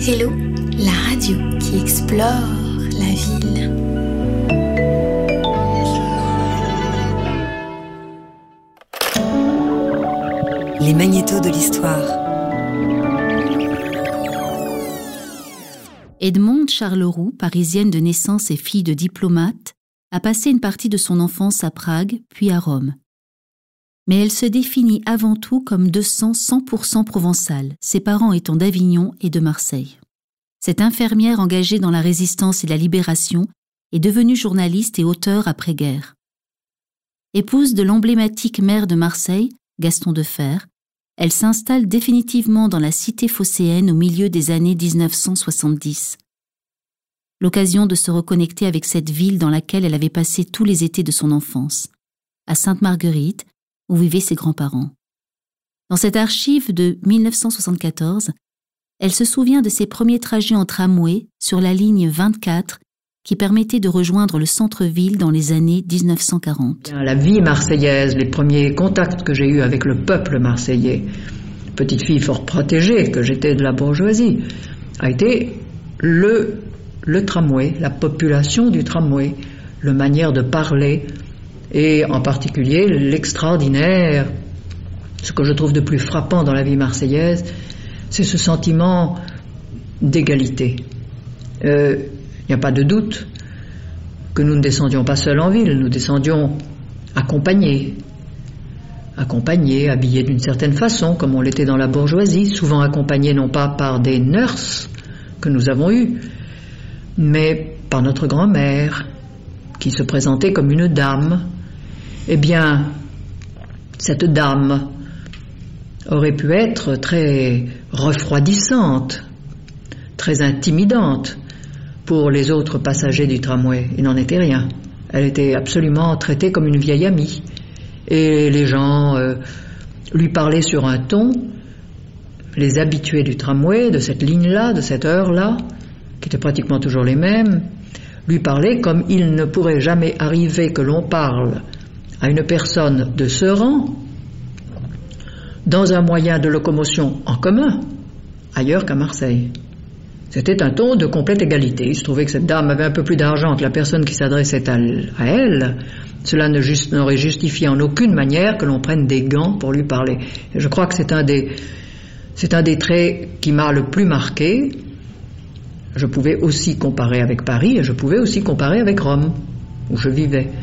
Hello, la radio qui explore la ville. Les magnétos de l'histoire. Edmonde Charleroux, parisienne de naissance et fille de diplomate, a passé une partie de son enfance à Prague, puis à Rome. Mais elle se définit avant tout comme de sang 100% provençal, ses parents étant d'Avignon et de Marseille. Cette infirmière engagée dans la résistance et la libération est devenue journaliste et auteure après-guerre. Épouse de l'emblématique maire de Marseille, Gaston Defferre, elle s'installe définitivement dans la cité phocéenne au milieu des années 1970. L'occasion de se reconnecter avec cette ville dans laquelle elle avait passé tous les étés de son enfance, à Sainte-Marguerite, où vivaient ses grands-parents. Dans cette archive de 1974, elle se souvient de ses premiers trajets en tramway sur la ligne 24 qui permettait de rejoindre le centre-ville dans les années 1940. La vie marseillaise, les premiers contacts que j'ai eus avec le peuple marseillais, petite fille fort protégée que j'étais de la bourgeoisie, a été le tramway, la population du tramway, la manière de parler, et en particulier l'extraordinaire, ce que je trouve de plus frappant dans la vie marseillaise, c'est ce sentiment d'égalité. Il n'y a pas de doute que nous ne descendions pas seuls en ville, nous descendions accompagnés, habillés d'une certaine façon, comme on l'était dans la bourgeoisie, souvent accompagnés non pas par des nurses que nous avons eues, mais par notre grand-mère, qui se présentait comme une dame. Eh bien, cette dame aurait pu être très refroidissante, très intimidante pour les autres passagers du tramway. Il n'en était rien. Elle était absolument traitée comme une vieille amie. Et les gens lui parlaient sur un ton, les habitués du tramway, de cette ligne-là, de cette heure-là, qui étaient pratiquement toujours les mêmes, lui parlaient comme il ne pourrait jamais arriver que l'on parle à une personne de ce rang dans un moyen de locomotion en commun, ailleurs qu'à Marseille. C'était un ton de complète égalité. Il se trouvait que cette dame avait un peu plus d'argent que la personne qui s'adressait à elle. Cela n'aurait justifié en aucune manière que l'on prenne des gants pour lui parler. Et je crois que c'est un des traits qui m'a le plus marqué. Je pouvais aussi comparer avec Paris et je pouvais aussi comparer avec Rome, où je vivais.